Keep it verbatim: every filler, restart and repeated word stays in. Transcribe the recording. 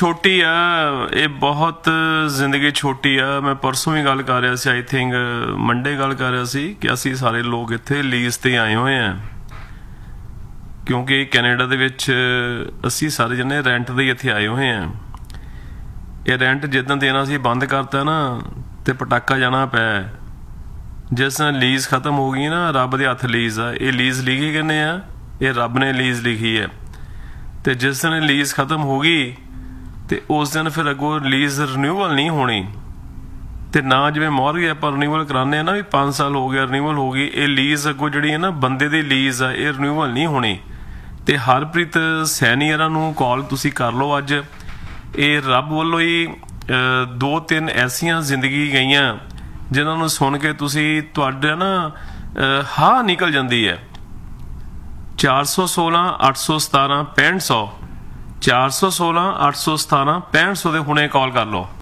ਛੋਟੀ ਆ ਇਹ, ਬਹੁਤ ਜ਼ਿੰਦਗੀ ਛੋਟੀ ਆ। ਮੈਂ ਪਰਸੋਂ ਵੀ ਗੱਲ ਕਰ ਰਿਹਾ ਸੀ, ਆਈ ਥਿੰਕ ਮੰਡੇ ਗੱਲ ਕਰ ਰਿਹਾ ਸੀ ਕਿ ਅਸੀਂ ਸਾਰੇ ਲੋਕ ਇੱਥੇ ਲੀਜ਼ ਤੇ ਆਏ ਹੋਏ ਆ, ਕਿਉਂਕਿ ਕੈਨੇਡਾ ਦੇ ਵਿੱਚ ਅਸੀਂ ਸਾਰੇ ਜਣੇ ਰੈਂਟ ਦੇ ਇੱਥੇ ਆਏ ਹੋਏ ਆ। ਇਹ ਰੈਂਟ ਜਿੱਦਾਂ ਦੇਣਾ ਸੀ ਬੰਦ ਕਰਤਾ ਨਾ ਤੇ ਪਟਾਕਾ ਜਾਣਾ ਪਿਆ। ਜਿਸ ਨਾਲ ਲੀਜ਼ ਖਤਮ ਹੋ ਗਈ ਨਾ, ਰੱਬ ਦੇ ਹੱਥ ਲੀਜ਼ ਆ। ਇਹ ਲੀਜ਼ ਲਿਖੀ ਕਹਿੰਦੇ ਆ, ਇਹ ਰੱਬ ਨੇ ਲੀਜ਼ ਲਿਖੀ ਹੈ। ਤੇ ਜਿਸ ਦਿਨ ਲੀਜ਼ ਖਤਮ ਹੋ ਗਈ ਤੇ ਉਸ ਦਿਨ ਫਿਰ ਅੱਗੋਂ ਲੀਜ਼ ਰਿਨਿਊਵਲ ਨਹੀਂ ਹੋਣੀ। ਤੇ ਨਾ ਜਿਵੇਂ ਮੌਰਗੇਜ ਆਪਾਂ ਰਿਨਿਊਵਲ ਕਰਾਉਂਦੇ ਆ ਨਾ ਵੀ ਪੰਜ ਸਾਲ ਹੋ ਗਿਆ ਰਿਨਿਊਵਲ ਹੋ ਗਈ, ਇਹ ਲੀਜ਼ ਅੱਗੋਂ ਜਿਹੜੀ ਹੈ ਨਾ ਬੰਦੇ ਦੀ ਲੀਜ਼ ਆ, ਇਹ ਰਿਨਿਊਵਲ ਨਹੀਂ ਹੋਣੀ। ਤੇ ਹਰਪ੍ਰੀਤ ਸੈਨੀਅਰਾਂ ਨੂੰ ਕਾਲ ਤੁਸੀਂ ਕਰ ਲਓ ਅੱਜ। ਇਹ ਰੱਬ ਵੱਲੋਂ ਹੀ ਦੋ ਤਿੰਨ ਐਸੀਆਂ ਜ਼ਿੰਦਗੀ ਗਈਆਂ ਜਿਨ੍ਹਾਂ ਨੂੰ ਸੁਣ ਕੇ ਤੁਸੀਂ ਤੁਹਾਡਾ ਨਾ ਹਾਂ ਨਿਕਲ ਜਾਂਦੀ ਹੈ। ਚਾਰ ਸੌ ਸੋਲਾਂ ਅੱਠ ਸੌ ਸਤਾਰਾਂ ਪੈਂਹਠ ਸੌ ਚਾਰ ਸੌ ਸੋਲਾਂ ਅੱਠ ਸੌ ਸਤਾਰਾਂ ਪੈਂਹਠ ਸੌ ਦੇ ਹੁਣੇ ਕਾਲ ਕਰ ਲਓ।